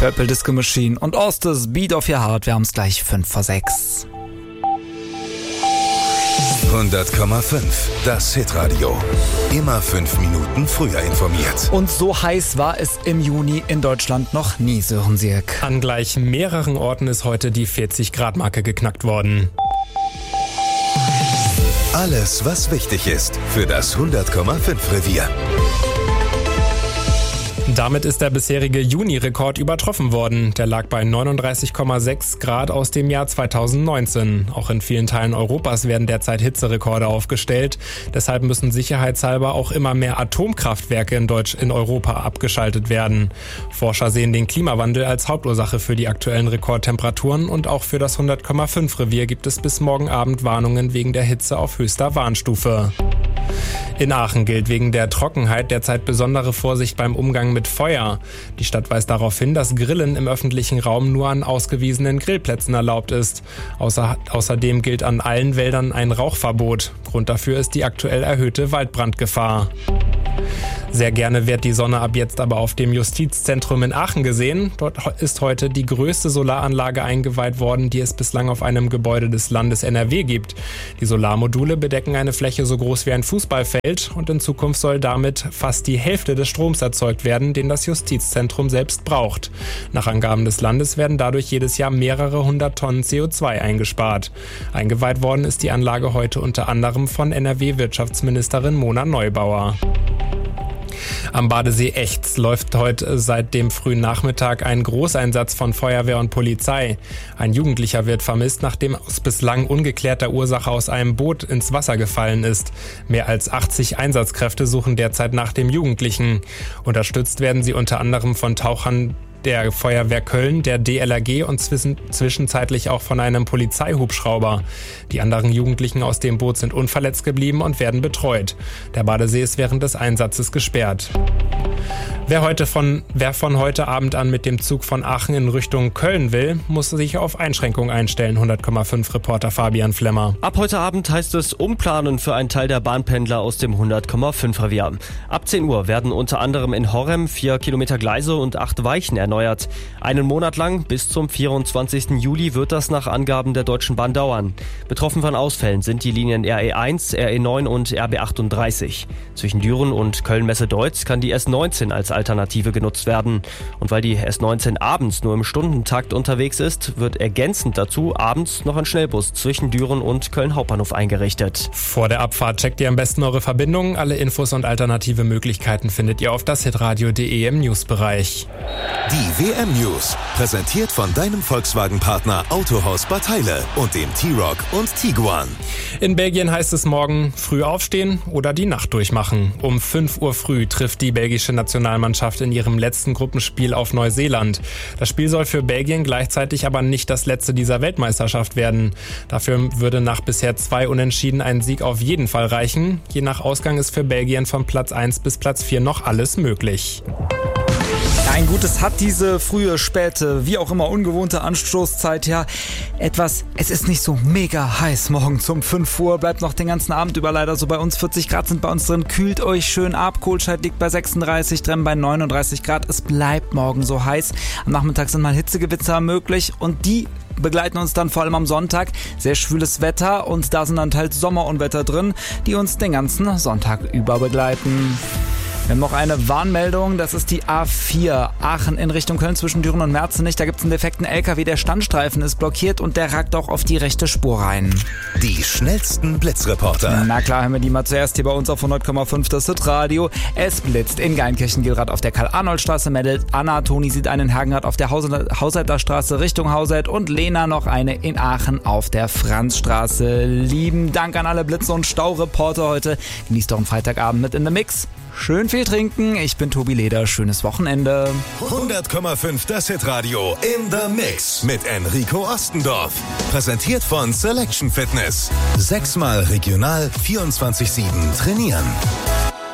Purple Disco Machine und Ostes Beat of Your Heart. Wir haben es gleich 5:06. 100,5. Das Hitradio. Immer 5 Minuten früher informiert. Und so heiß war es im Juni in Deutschland noch nie, Sören Sierk. An gleich mehreren Orten ist heute die 40-Grad-Marke geknackt worden. Alles, was wichtig ist für das 100,5 Revier. Damit ist der bisherige Juni-Rekord übertroffen worden. Der lag bei 39,6 Grad aus dem Jahr 2019. Auch in vielen Teilen Europas werden derzeit Hitzerekorde aufgestellt. Deshalb müssen sicherheitshalber auch immer mehr Atomkraftwerke in Europa abgeschaltet werden. Forscher sehen den Klimawandel als Hauptursache für die aktuellen Rekordtemperaturen und auch für das 100,5 Revier gibt es bis morgen Abend Warnungen wegen der Hitze auf höchster Warnstufe. In Aachen gilt wegen der Trockenheit derzeit besondere Vorsicht beim Umgang mit Feuer. Die Stadt weist darauf hin, dass Grillen im öffentlichen Raum nur an ausgewiesenen Grillplätzen erlaubt ist. Außerdem gilt an allen Wäldern ein Rauchverbot. Grund dafür ist die aktuell erhöhte Waldbrandgefahr. Sehr gerne wird die Sonne ab jetzt aber auf dem Justizzentrum in Aachen gesehen. Dort ist heute die größte Solaranlage eingeweiht worden, die es bislang auf einem Gebäude des Landes NRW gibt. Die Solarmodule bedecken eine Fläche so groß wie ein Fußballfeld und in Zukunft soll damit fast die Hälfte des Stroms erzeugt werden, den das Justizzentrum selbst braucht. Nach Angaben des Landes werden dadurch jedes Jahr mehrere 100 Tonnen CO2 eingespart. Eingeweiht worden ist die Anlage heute unter anderem von NRW-Wirtschaftsministerin Mona Neubauer. Am Badesee Echts läuft heute seit dem frühen Nachmittag ein Großeinsatz von Feuerwehr und Polizei. Ein Jugendlicher wird vermisst, nachdem aus bislang ungeklärter Ursache aus einem Boot ins Wasser gefallen ist. Mehr als 80 Einsatzkräfte suchen derzeit nach dem Jugendlichen. Unterstützt werden sie unter anderem von Tauchern der Feuerwehr Köln, der DLRG und zwischenzeitlich auch von einem Polizeihubschrauber. Die anderen Jugendlichen aus dem Boot sind unverletzt geblieben und werden betreut. Der Badesee ist während des Einsatzes gesperrt. Wer von heute Abend an mit dem Zug von Aachen in Richtung Köln will, muss sich auf Einschränkungen einstellen. 100,5 Reporter Fabian Flemmer. Ab heute Abend heißt es umplanen für einen Teil der Bahnpendler aus dem 100,5 Revier. Ab 10 Uhr werden unter anderem in Horrem 4 Kilometer Gleise und 8 Weichen erneuert. Einen Monat lang, bis zum 24. Juli, wird das nach Angaben der Deutschen Bahn dauern. Betroffen von Ausfällen sind die Linien RE1, RE9 und RB38. Zwischen Düren und Köln-Messe-Deutz kann die S19 als Alternative genutzt werden. Und weil die S19 abends nur im Stundentakt unterwegs ist, wird ergänzend dazu abends noch ein Schnellbus zwischen Düren und Köln Hauptbahnhof eingerichtet. Vor der Abfahrt checkt ihr am besten eure Verbindungen. Alle Infos und alternative Möglichkeiten findet ihr auf dashitradio.de im Newsbereich. Die WM-News, präsentiert von deinem Volkswagen-Partner Autohaus Bad Heile und dem T-Roc und Tiguan. In Belgien heißt es morgen früh aufstehen oder die Nacht durchmachen. Um 5 Uhr früh trifft die belgische Nationalmannschaft in ihrem letzten Gruppenspiel auf Neuseeland. Das Spiel soll für Belgien gleichzeitig aber nicht das letzte dieser Weltmeisterschaft werden. Dafür würde nach bisher 2 Unentschieden ein Sieg auf jeden Fall reichen. Je nach Ausgang ist für Belgien von Platz 1 bis Platz 4 noch alles möglich. Ein Gutes hat diese frühe, späte, wie auch immer ungewohnte Anstoßzeit ja es ist nicht so mega heiß morgens um 5 Uhr, bleibt noch den ganzen Abend über leider so bei uns, 40 Grad sind bei uns drin, kühlt euch schön ab, Kohlscheid liegt bei 36, drin bei 39 Grad, es bleibt morgen so heiß, am Nachmittag sind mal Hitzegewitzer möglich und die begleiten uns dann vor allem am Sonntag. Sehr schwüles Wetter und da sind dann teils Sommerunwetter drin, die uns den ganzen Sonntag über begleiten. Wir haben noch eine Warnmeldung, das ist die A4 Aachen in Richtung Köln zwischen Düren und Merzenich. Da gibt es einen defekten LKW, der Standstreifen ist blockiert und der ragt auch auf die rechte Spur rein. Die schnellsten Blitzreporter. Na klar, hören wir die mal zuerst hier bei uns auf 100,5 das Hitradio. Es blitzt in Geilenkirchen-Gilrad auf der Karl-Arnold-Straße, meldet Anna. Toni sieht einen Hergenrad auf der Hauseiter Straße Richtung Hauselt und Lena noch eine in Aachen auf der Franzstraße. Lieben Dank an alle Blitz- und Staureporter heute. Genießt doch einen Freitagabend mit in the Mix. Schön viel trinken. Ich bin Tobi Leder. Schönes Wochenende. 100,5 das Hitradio in the Mix mit Enrico Ostendorf. Präsentiert von Selection Fitness. 6-mal regional 24/7 trainieren.